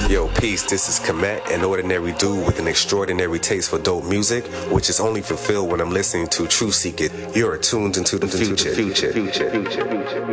Yo, peace, this is Komet, an ordinary dude with an extraordinary taste for dope music, which is only fulfilled when I'm listening to True Seek It. You're tuned into the future.